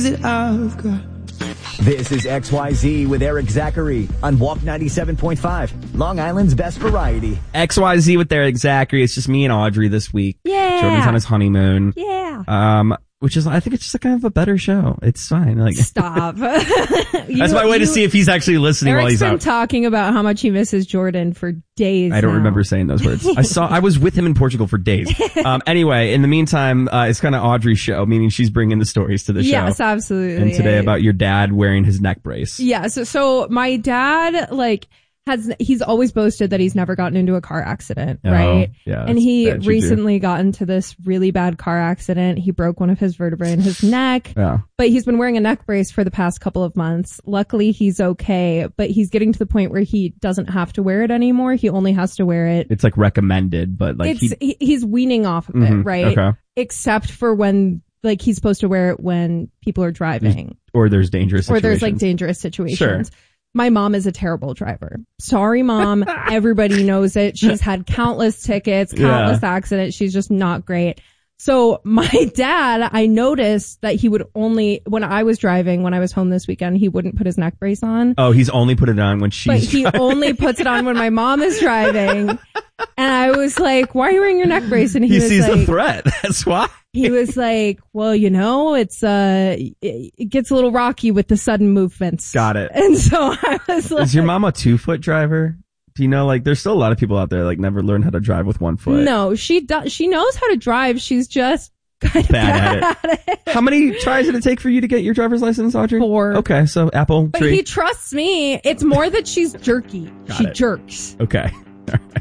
This is XYZ with Eric Zachary on Walk 97.5, Long Island's best variety. XYZ with Eric Zachary. It's just me and Audrey this week. Yeah. Jordan's on his honeymoon. Yeah. Which is, I think it's just kind of a better show. It's fine. Like, Stop. that's my way to see if he's actually listening while he's out. Eric's been talking about how much he misses Jordan for days. I don't remember saying those words. I was with him in Portugal for days. Anyway, in the meantime, it's kind of Audrey's show, meaning she's bringing the stories to the show. Yes, absolutely. And today about your dad wearing his neck brace. Yeah. So my dad, he's always boasted that he's never gotten into a car accident, right? Yeah. And he recently got into this really bad car accident. He broke one of his vertebrae in his neck. Yeah. But he's been wearing a neck brace for the past couple of months. Luckily, he's okay, but he's getting to the point where he doesn't have to wear it anymore. He only has to wear it. It's like recommended, but like he's weaning off of it, right? Okay. Except for when he's supposed to wear it when people are driving. Or there's dangerous situations. Or there's dangerous situations. Sure. My mom is a terrible driver. Sorry, Mom. Everybody knows it. She's had countless tickets, countless accidents. She's just not great. So my dad, I noticed that he would only, when I was driving, when I was home this weekend, he wouldn't put his neck brace on. Oh, he's only put it on when she's But he only puts it on when my mom is driving. And I was like, why are you wearing your neck brace? And he was sees like, a threat. That's why. He was like, well, it gets a little rocky with the sudden movements. Got it. And so I was like, is your mom a 2-foot driver? Do you know, there's still a lot of people out there never learn how to drive with 1 foot. No, she does. She knows how to drive. She's just kind of bad at it. How many tries did it take for you to get your driver's license, Audrey? 4. Okay, so apple But tree. he trusts me. It's more that she's jerky. She jerks. Okay. All right.